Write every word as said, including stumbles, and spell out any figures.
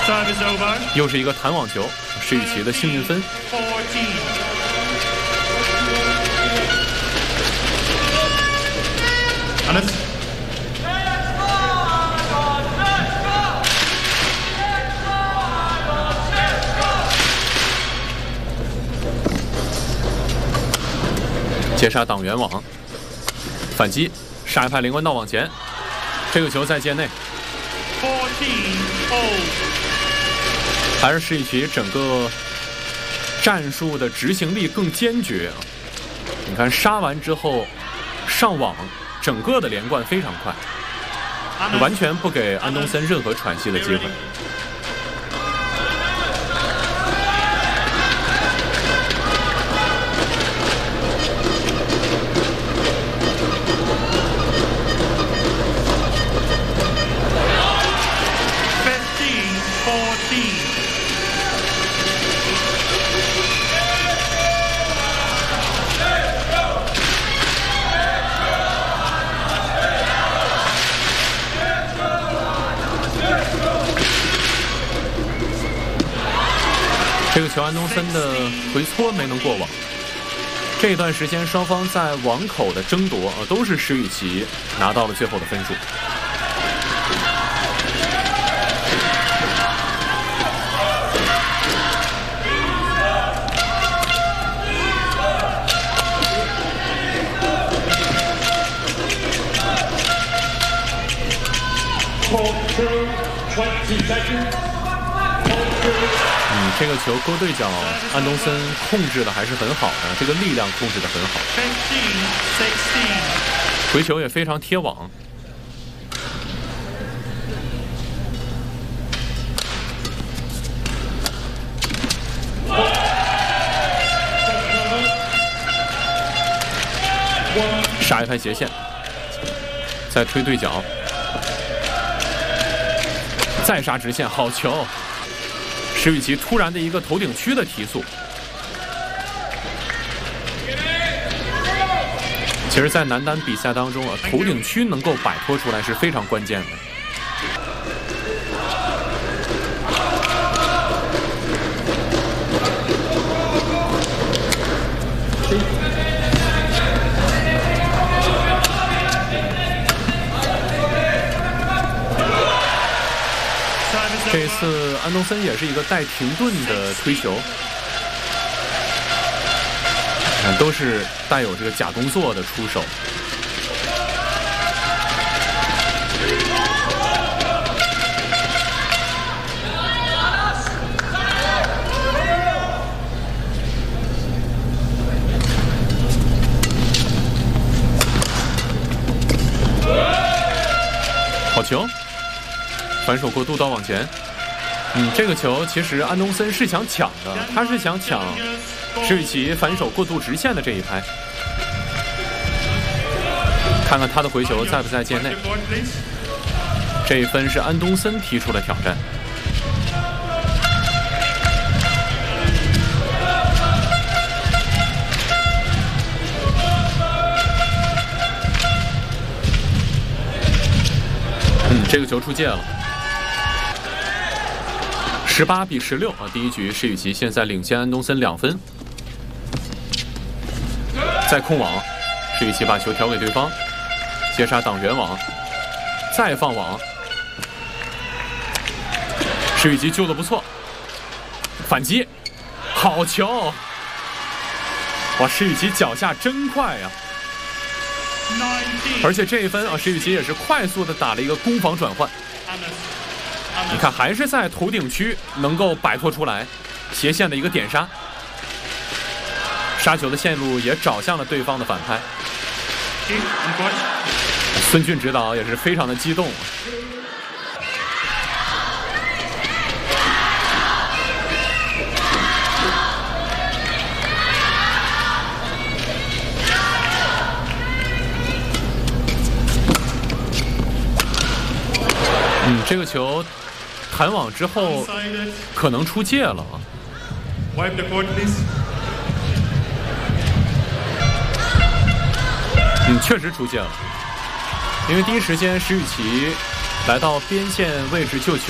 又是一个弹网球，石宇奇的幸运分。接杀挡圆网，反击，杀一拍连贯道往前，这个球在界内。还是石宇奇整个战术的执行力更坚决啊！你看杀完之后上网，整个的连贯非常快，完全不给安东森任何喘息的机会。这个球安东森的回搓没能过网，这一段时间双方在网口的争夺，呃，都是石宇奇拿到了最后的分数。嗯，这个球勾对角，安东森控制的还是很好的，这个力量控制的很好，回球也非常贴网。杀一拍斜线，再推对角，再杀直线，好球！石宇奇突然的一个头顶区的提速，其实，在男单比赛当中啊，头顶区能够摆脱出来是非常关键的。这一次安东森也是一个带停顿的推球，都是带有这个假动作的出手。好球，反手过渡到往前。嗯，这个球其实安东森是想抢的，他是想抢石宇奇反手过渡直线的这一拍。看看他的回球在不在界内。这一分是安东森提出的挑战。嗯，这个球出界了。十八比十六啊！第一局石宇奇现在领先安东森两分。再控网，石宇奇把球调给对方，接杀挡圆网，再放网。石宇奇救得不错，反击，好球！哇，石宇奇脚下真快呀！而且这一分啊，石宇奇也是快速的打了一个攻防转换。你看，还是在头顶区能够摆脱出来斜线的一个点杀，杀球的线路也找向了对方的反拍。孙俊指导也是非常的激动。嗯，这个球弹网之后可能出界了啊。嗯，确实出界了，因为第一时间石宇奇来到边线位置救球。